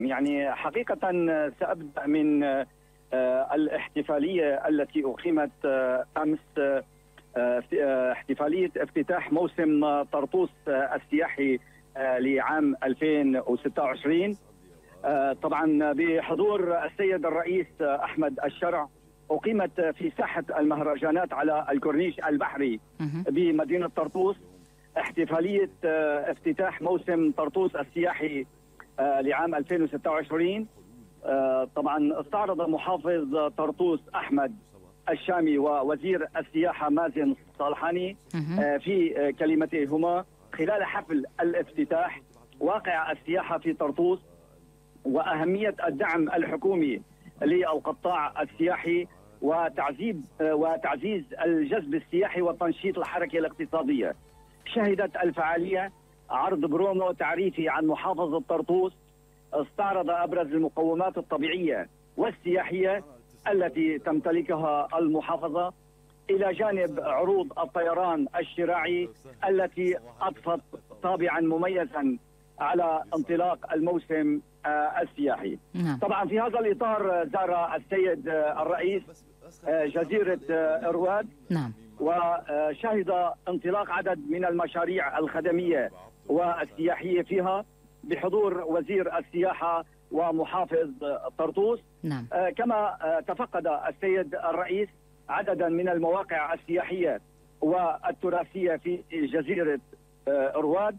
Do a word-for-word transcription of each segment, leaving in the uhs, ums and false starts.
يعني حقيقة سأبدأ من الاحتفالية التي أقيمت أمس، احتفالية افتتاح موسم طرطوس السياحي لعام ألفين وستة وعشرين. طبعا بحضور السيد الرئيس أحمد الشرع أقيمت في ساحة المهرجانات على الكورنيش البحري بمدينة طرطوس احتفالية افتتاح موسم طرطوس السياحي لعام ألفين وستة وعشرين. طبعا استعرض محافظ طرطوس أحمد الشامي ووزير السياحة مازن صالحاني في كلمتيهما خلال حفل الافتتاح واقع السياحة في طرطوس وأهمية الدعم الحكومي للقطاع السياحي وتعزيز وتعزيز الجذب السياحي وتنشيط الحركة الاقتصادية. شهدت الفعالية عرض برومو تعريفي عن محافظة طرطوس استعرض أبرز المقومات الطبيعية والسياحية التي تمتلكها المحافظة، إلى جانب عروض الطيران الشراعي التي أضفت طابعا مميزا على انطلاق الموسم السياحي. نعم. طبعا في هذا الإطار زار السيد الرئيس جزيرة إرواد. نعم. وشهد انطلاق عدد من المشاريع الخدمية والسياحية فيها بحضور وزير السياحة ومحافظ طرطوس. نعم. كما تفقد السيد الرئيس عددا من المواقع السياحية والتراثية في جزيرة إرواد.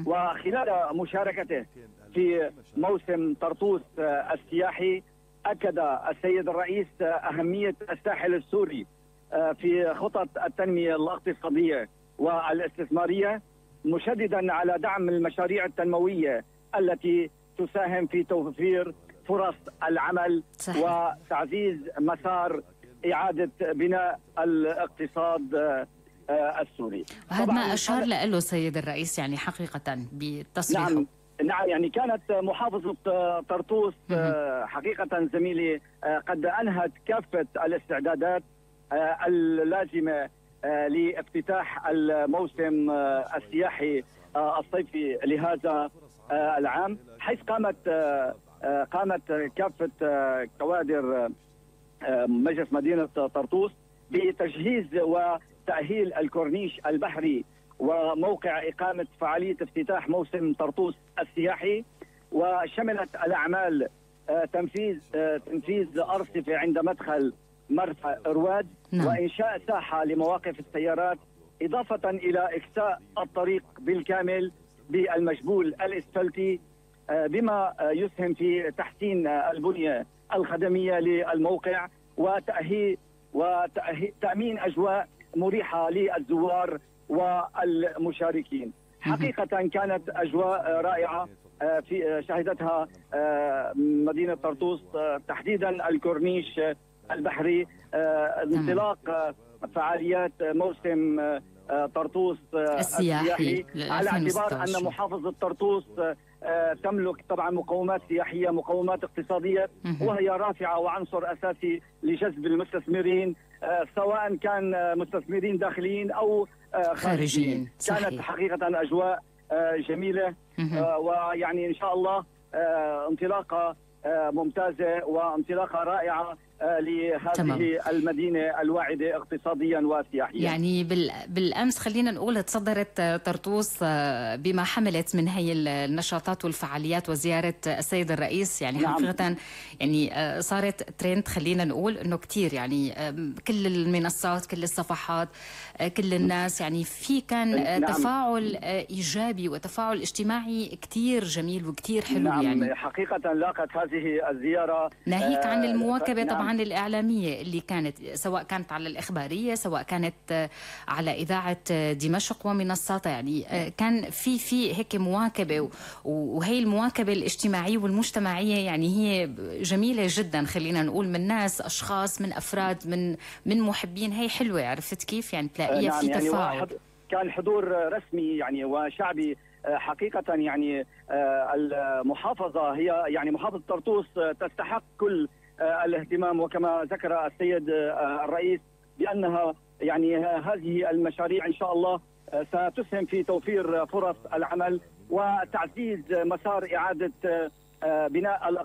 وخلال مشاركته في موسم طرطوس السياحي أكد السيد الرئيس أهمية الساحل السوري في خطط التنمية الاقتصادية والاستثمارية، مشددا على دعم المشاريع التنموية التي تساهم في توفير فرص العمل. صحيح. وتعزيز مسار إعادة بناء الاقتصاد السوري. وهذا ما أشار له السيد الرئيس يعني حقيقة بتصريحه. نعم نعم يعني كانت محافظة طرطوس حقيقة زميلي قد أنهت كافة الاستعدادات اللازمة لافتتاح الموسم السياحي الصيفي لهذا العام، حيث قامت قامت كافة كوادر مجلس مدينة طرطوس بتجهيز وتأهيل الكورنيش البحري وموقع إقامة فعالية افتتاح موسم طرطوس السياحي، وشملت الأعمال تنفيذ تنفيذ أرصفة عند مدخل مرفأ إرواد. نعم. وإنشاء ساحة لمواقف السيارات، إضافة إلى إكساء الطريق بالكامل بالمجبول الإسفلتي، بما يسهم في تحسين البنية الخدمية للموقع وتأهيل وتأمين أجواء مريحة للزوار والمشاركين. حقيقة كانت أجواء رائعة في شهدتها مدينة طرطوس، تحديدا الكورنيش البحري. انطلاق فعاليات موسم طرطوس السياحي على اعتبار أن محافظة طرطوس تملك طبعا مقومات سياحية، مقومات اقتصادية، وهي رافعة وعنصر أساسي لجذب المستثمرين، سواء كان مستثمرين داخليين أو خارجيين. كانت حقيقة أجواء جميلة، ويعني إن شاء الله انطلاقة ممتازة وانطلاقة رائعة لهذه تمام. المدينة الواعدة اقتصاديا وسياحيا. يعني بالأمس خلينا نقول تصدرت طرطوس بما حملت من هي النشاطات والفعاليات وزيارة السيد الرئيس. يعني نعم. حقيقة يعني صارت ترند، خلينا نقول انه كتير يعني كل المنصات، كل الصفحات، كل الناس، يعني في كان نعم. تفاعل إيجابي وتفاعل اجتماعي كتير جميل وكتير حلو. نعم. يعني حقيقة لاقت هذه الزيارة، ناهيك عن المواكبة نعم. طبعا الإعلامية اللي كانت، سواء كانت على الإخبارية، سواء كانت على إذاعة دمشق ومنصاتها، يعني كان في في هيك مواكبة، وهي المواكبة الاجتماعية والمجتمعية يعني هي جميلة جدا، خلينا نقول من ناس، أشخاص، من أفراد، من من محبين. هي حلوة، عرفت كيف يعني تلاقيها نعم. في يعني تفاعل. كان حضور رسمي يعني وشعبي حقيقة. يعني المحافظة هي يعني محافظة طرطوس تستحق كل الاهتمام، وكما ذكر السيد الرئيس بأنها يعني هذه المشاريع إن شاء الله ستسهم في توفير فرص العمل وتعزيز مسار إعادة بناء